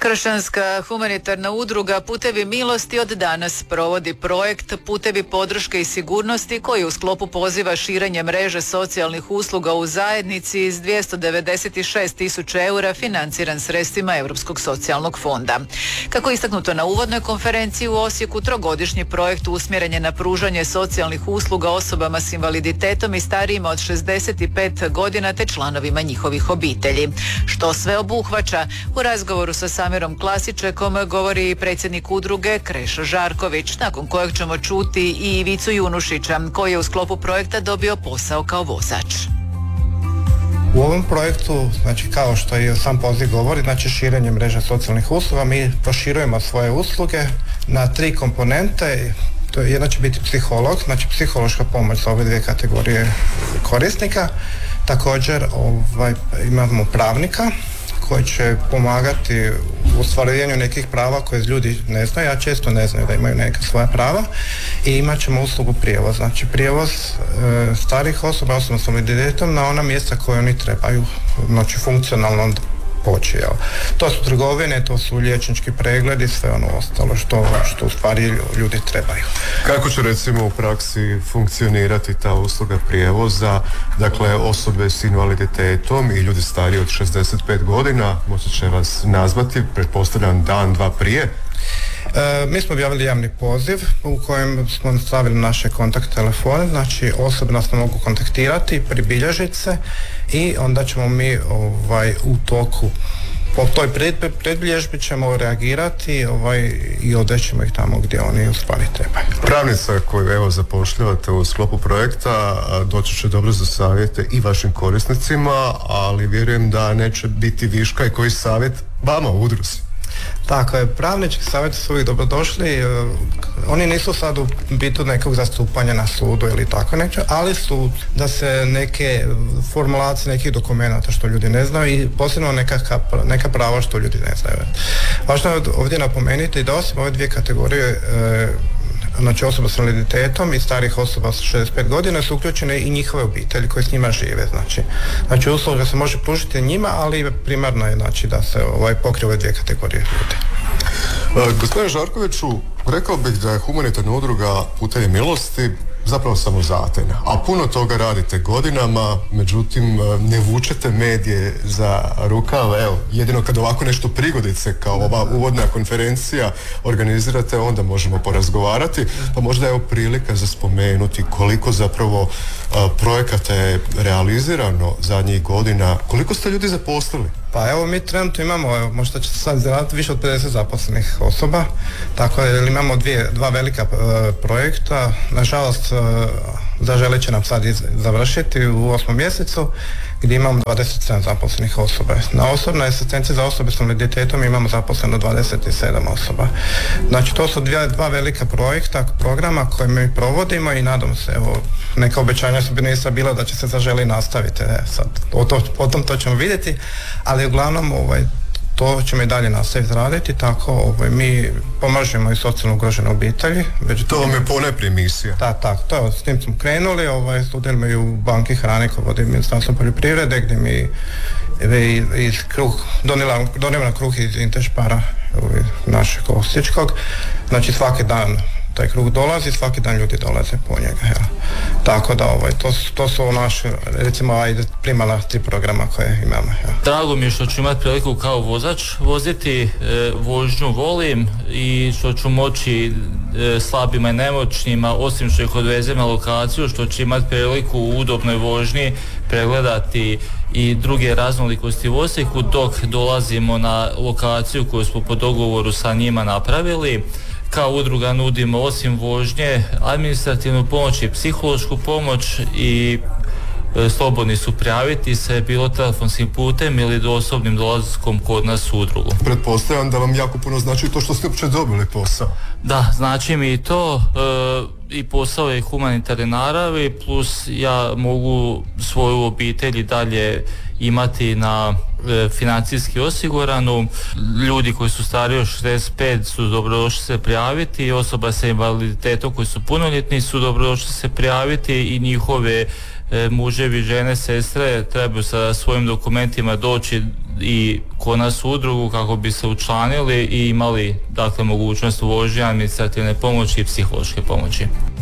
Kršćanska humanitarna udruga Putevi milosti od danas provodi projekt Putevi podrške i sigurnosti koji u sklopu poziva širenje mreže socijalnih usluga u zajednici iz 296.000 eura financiran sredstvima Europskog socijalnog fonda. Kako je istaknuto na uvodnoj konferenciji u Osijeku, trogodišnji projekt usmjeren je na pružanje socijalnih usluga osobama s invaliditetom i starijima od 65 godina te članovima njihovih obitelji. Što sve obuhvaća? U razgovoru sa Samirom Klasičekom govori predsjednik udruge Krešo Žarković, nakon kojeg ćemo čuti i Ivicu Junušića, koji je u sklopu projekta dobio posao kao vozač. U ovom projektu, znači kao što i sam poziv govori, znači širenje mreže socijalnih usluga, mi proširujemo svoje usluge na 3 komponente. To jedna će biti psiholog, znači psihološka pomoć za ove 2 kategorije korisnika. Također imamo pravnika koji će pomagati u ostvarivanju nekih prava koje ljudi ne znaju, a često ne znaju da imaju neka svoja prava, i imat ćemo uslugu prijevoz. Znači prijevoz starih osoba s invaliditetom na ona mjesta koje oni trebaju, znači funkcionalno poći. To su trgovine, to su liječnički pregledi, sve ono ostalo što u stvari ljudi trebaju. Kako će recimo u praksi funkcionirati ta usluga prijevoza? Dakle, osobe s invaliditetom i ljudi stariji od 65 godina moći će vas nazvati, pretpostavljam dan, dva prije. Mi smo objavili javni poziv u kojem smo stavili naše kontakt telefone, znači osobe nas mogu kontaktirati, pribilježiti se i onda ćemo mi u toku po toj predbilježbi ćemo reagirati i odrećemo ih tamo gdje oni u stvari trebaju. Pravnica koju zapošljavate u sklopu projekta doći će dobro za savjete i vašim korisnicima, ali vjerujem da neće biti viška i koji savjet vama u udruzi. Tako je, pravnički savjeti su uvijek dobrodošli, oni nisu sad u bitu nekog zastupanja na sudu ili tako nešto, ali su da se neke formulacije nekih dokumenata što ljudi ne znaju i posebno neka prava što ljudi ne znaju. Važno je ovdje napomenuti da osim ove 2 kategorije, znači osoba s invaliditetom i starih osoba s 65 godina su uključene i njihove obitelji koje s njima žive. Znači usluga se može pružiti njima, ali primarno je da se pokrije ove 2 kategorije ljudi. Gospodine Žarkoviću, rekao bih da je humanitarna udruga Putevi milosti zapravo samozatajna, a puno toga radite godinama, međutim ne vučete medije za rukav. Evo, jedino kad ovako nešto prigodice kao ova uvodna konferencija organizirate, onda možemo porazgovarati, pa možda je prilika za spomenuti koliko zapravo projekata je realizirano zadnjih godina, koliko ste ljudi zaposlili? Pa evo, mi trenutno imamo, možda će se sad zaraditi više od 50 zaposlenih osoba, tako da imamo 2 velika projekta. Nažalost, Zaželi će nam sad završiti u 8. mjesecu, gdje imamo 27 zaposlenih osoba. Na osobnoj asistenciji za osobe s invaliditetom imamo zaposleno 27 osoba. Znači, to su 2 velika programa koje mi provodimo i nadam se, neka obećanja su bila da će se Zaželi nastaviti. Sad, potom to ćemo vidjeti, ali uglavnom to ćemo i dalje nastaviti raditi, tako mi pomažemo i socijalno ugrožene obitelji. To vam je ponajprije misija. To s tim smo krenuli, sudjelujemo i u banki hrane koje vodi Ministarstvo poljoprivrede, gdje mi donijela kruh iz Intešpara našeg osječkog, znači svaki dan taj kruh dolazi, svaki dan ljudi dolaze po njega. Tako da to su naše, recimo, primarna 3 programa koje imamo. Drago mi je što ću imati priliku kao vozač voziti, vožnju volim i što ću moći slabima i nemoćnima, osim što ih odvezem na lokaciju, što ću imati priliku u udobnoj vožnji pregledati i druge raznolikosti u Osijeku dok dolazimo na lokaciju koju smo po dogovoru sa njima napravili. Kao udruga nudimo osim vožnje administrativnu pomoć i psihološku pomoć i slobodni su prijaviti se bilo telefonskim putem ili osobnim dolaskom kod nas u udrugu. Pretpostavljam da vam jako puno znači to što ste uopće dobili posao. Da, znači mi i to i posao je humanitarne naravi, plus ja mogu svoju obitelj i dalje imati na financijski osiguranu. Ljudi koji su stariji od 65 su dobrodošli se prijaviti, osoba sa invaliditetom koji su punoljetni su dobrodošli se prijaviti i njihove muževi, žene, sestre trebaju sa svojim dokumentima doći i kod nas u udrugu kako bi se učlanili i imali dakle mogućnost vožnje, administrativne pomoći i psihološke pomoći.